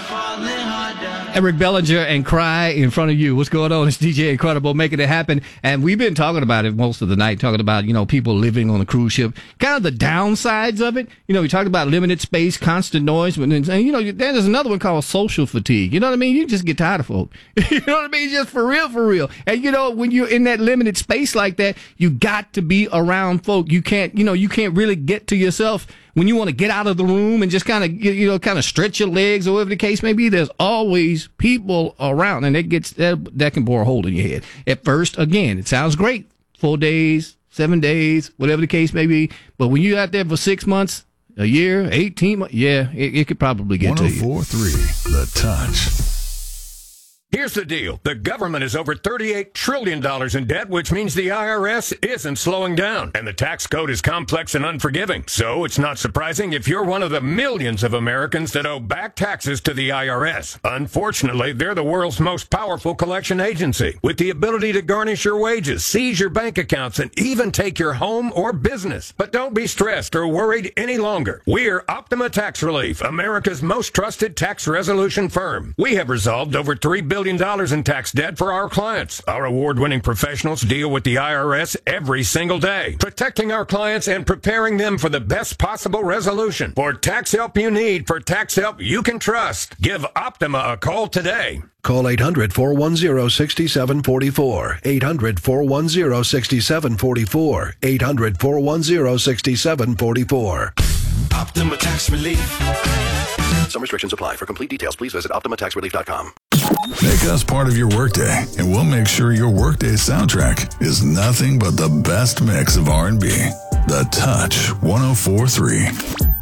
Eric Bellinger and Cry in Front of You. What's going on? It's DJ Incredible making it happen. And we've been talking about it most of the night, talking about, people living on a cruise ship, kind of the downsides of it. We talked about limited space, constant noise. And there's another one called social fatigue. You know what I mean? You just get tired of folk. You know what I mean? Just for real. And, when you're in that limited space like that, you got to be around folk. You can't really get to yourself. When you want to get out of the room and just kind of stretch your legs or whatever the case may be, there's always people around, and that can bore a hole in your head. At first, again, it sounds great. 4 days, 7 days, whatever the case may be. But when you're out there for 6 months, a year, 18 months, it could probably get to you. 104.3 The Touch. Here's the deal. The government is over $38 trillion in debt, which means the IRS isn't slowing down. And the tax code is complex and unforgiving. So it's not surprising if you're one of the millions of Americans that owe back taxes to the IRS. Unfortunately, they're the world's most powerful collection agency, with the ability to garnish your wages, seize your bank accounts, and even take your home or business. But don't be stressed or worried any longer. We're Optima Tax Relief, America's most trusted tax resolution firm. We have resolved over $3 billion in tax debt for our clients. Our award-winning professionals deal with the IRS every single day, protecting our clients and preparing them for the best possible resolution. For tax help you need, for tax help you can trust, give Optima a call today. Call 800-410-6744. 800-410-6744. 800-410-6744. Optima Tax Relief. Some restrictions apply. For complete details, please visit OptimaTaxRelief.com. Make us part of your workday, and we'll make sure your workday soundtrack is nothing but the best mix of R&B. The Touch 104.3.